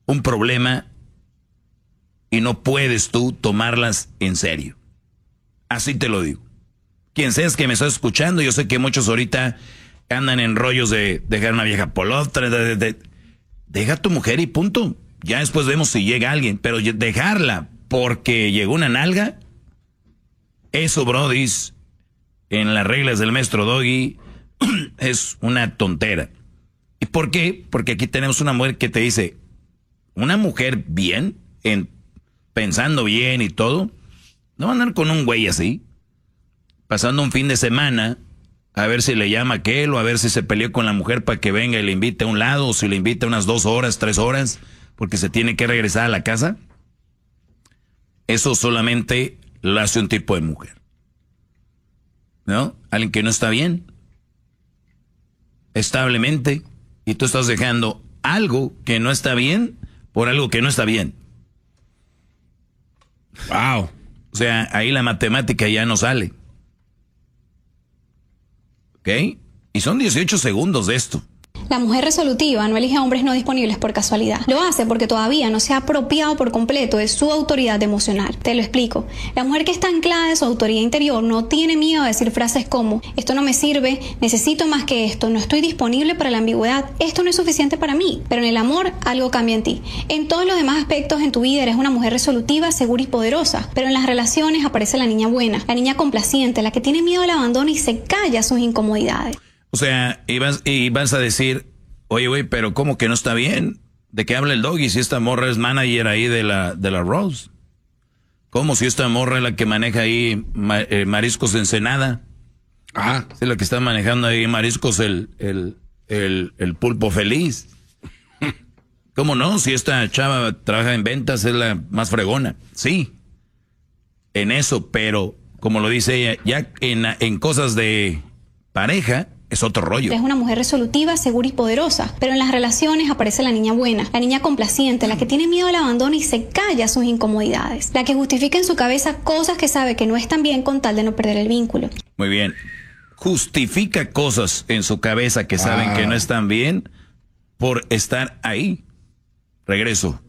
un problema y no puedes tú tomarlas en serio. Así te lo digo. Quien seas que me estás escuchando, yo sé que muchos ahorita andan en rollos de dejar una vieja por otra. Deja a tu mujer y punto. Ya después vemos si llega alguien. Pero dejarla porque llegó una nalga, eso, brodis, en las reglas del maestro Doggy, es una tontera. ¿Y por qué? Porque aquí tenemos una mujer que te dice, una mujer bien, pensando bien y todo, no va a andar con un güey así, pasando un fin de semana, a ver si le llama a aquel, o a ver si se peleó con la mujer para que venga y le invite a un lado, o si le invita unas 2 horas, 3 horas, porque se tiene que regresar a la casa. Eso solamente lo hace un tipo de mujer, ¿no? Alguien que no está bien, establemente, y tú estás dejando algo que no está bien por algo que no está bien. Wow. O sea, ahí la matemática ya no sale. ¿Ok? Y son 18 segundos de esto. La mujer resolutiva no elige a hombres no disponibles por casualidad. Lo hace porque todavía no se ha apropiado por completo de su autoridad emocional. Te lo explico. La mujer que está anclada de su autoridad interior no tiene miedo a decir frases como: esto no me sirve, necesito más que esto, no estoy disponible para la ambigüedad, esto no es suficiente para mí. Pero en el amor algo cambia en ti. En todos los demás aspectos en tu vida eres una mujer resolutiva, segura y poderosa. Pero en las relaciones aparece la niña buena, la niña complaciente, la que tiene miedo al abandono y se calla sus incomodidades. O sea, y vas a decir, oye, güey, pero ¿cómo que no está bien? ¿De qué habla el Doggy si esta morra es manager ahí de la Rose? ¿Cómo si esta morra es la que maneja ahí Mariscos Ensenada? Ah, es la que está manejando ahí Mariscos el Pulpo Feliz. ¿Cómo no? Si esta chava trabaja en ventas, es la más fregona. Sí, en eso, pero como lo dice ella, ya en cosas de pareja, es otro rollo. Es una mujer resolutiva, segura y poderosa. Pero en las relaciones aparece la niña buena, la niña complaciente, la que tiene miedo al abandono y se calla sus incomodidades. La que justifica en su cabeza cosas que sabe que no están bien con tal de no perder el vínculo. Muy bien. Justifica cosas en su cabeza que saben que no están bien por estar ahí. Regreso.